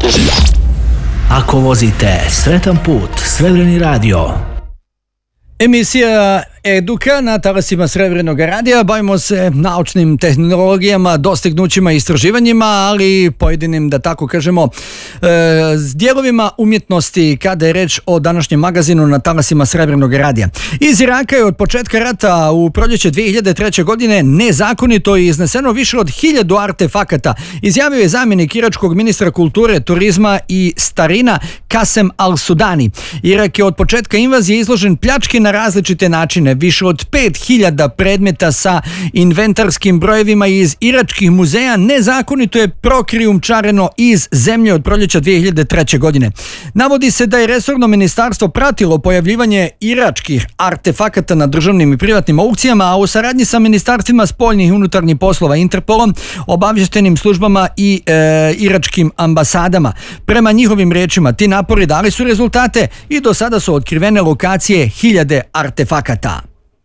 Ako vozite sretan put, Srebreni radio. Emisija Eduka na talasima Srebrenog radija. Bavimo se naučnim tehnologijama, dostignućima i istraživanjima, ali pojedinim, da tako kažemo, dijelovima umjetnosti kada je reč o današnjem magazinu na talasima Srebrenog radija. Iz Iraka je od početka rata u proljeće 2003. godine nezakonito izneseno više od 1000 artefakata, izjavio je zamjenik iračkog ministra kulture, turizma i starina Kasem Al-Sudani. Irak je od početka invazije izložen pljački na različite načine. Više od 5000 predmeta sa inventarskim brojevima iz iračkih muzeja nezakonito je prokrijumčareno iz zemlje od proljeća 2003. godine. Navodi se da je resorno ministarstvo pratilo pojavljivanje iračkih artefakata na državnim i privatnim aukcijama, a u saradnji sa ministarstvima spoljnih i unutarnjih poslova, Interpolom, obavještenim službama i iračkim ambasadama. Prema njihovim rečima, ti napori dali su rezultate i do sada su otkrivene lokacije 1000 artefakata.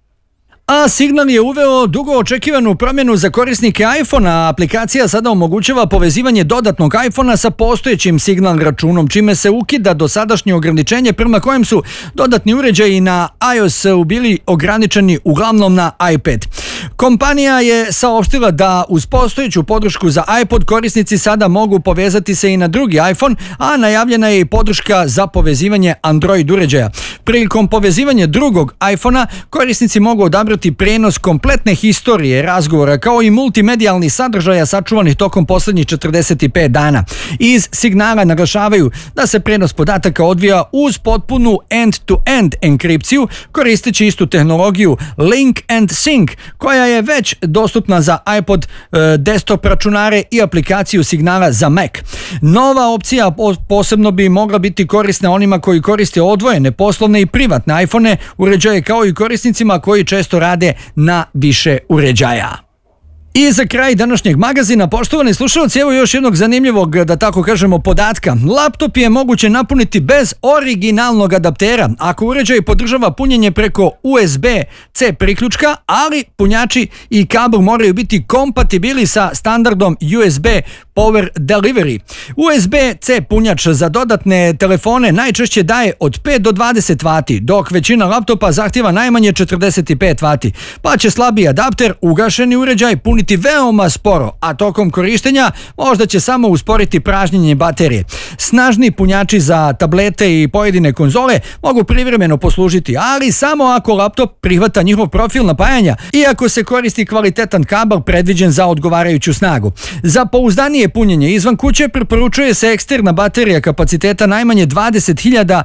A Signal je uveo dugo očekivanu promjenu za korisnike iPhone-a. Aplikacija sada omogućava povezivanje dodatnog iPhone-a sa postojećim Signal računom, čime se ukida dosadašnje ograničenje prema kojem su dodatni uređaji na iOS-u bili ograničeni uglavnom na iPad. Kompanija je saopštila da uz postojeću podršku za iPod korisnici sada mogu povezati se i na drugi iPhone, a najavljena je i podrška za povezivanje Android uređaja. Prilikom povezivanja drugog iPhone-a korisnici mogu odabrati prenos kompletne historije razgovora kao i multimedijalnih sadržaja sačuvanih tokom posljednjih 45 dana. Iz Signala naglašavaju da se prenos podataka odvija uz potpunu end-to-end enkripciju koristeći istu tehnologiju Link and Sync, koja je već dostupna za iPod, desktop računare i aplikaciju Signala za Mac. Nova opcija posebno bi mogla biti korisna onima koji koriste odvojene poslovne i privatne iPhone uređaje, kao i korisnicima koji često rade na više uređaja. I za kraj današnjeg magazina, poštovani slušalci, evo još jednog zanimljivog, da tako kažemo, podatka. Laptop je moguće napuniti bez originalnog adaptera ako uređaj podržava punjenje preko USB-C priključka, ali punjači i kabel moraju biti kompatibili sa standardom USB Power Delivery. USB-C punjač za dodatne telefone najčešće daje od 5 do 20 W, dok većina laptopa zahtjeva najmanje 45 W, pa će slabiji adapter, ugašeni uređaj, puniti veoma sporo, a tokom korištenja možda će samo usporiti pražnjenje baterije. Snažni punjači za tablete i pojedine konzole mogu privremeno poslužiti, ali samo ako laptop prihvata njihov profil napajanja i ako se koristi kvalitetan kabel predviđen za odgovarajuću snagu. Za pouzdanije punjenje izvan kuće preporučuje se eksterna baterija kapaciteta najmanje 20.000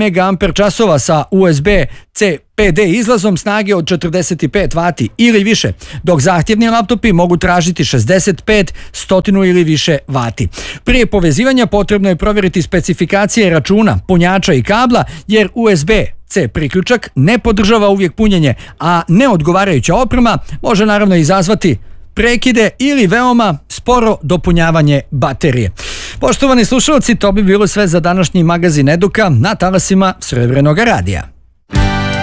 mAh sa USB-C PD izlazom snage od 45 W ili više, dok zahtjevni laptopi mogu tražiti 65, 100 ili više vati. Prije povezivanja potrebno je provjeriti specifikacije računa, punjača i kabla, jer USB-C priključak ne podržava uvijek punjenje, a neodgovarajuća oprema može naravno izazvati prekide ili veoma sporo dopunjavanje baterije. Poštovani slušalci, to bi bilo sve za današnji magazin Eduka na talasima Srebrenog radija.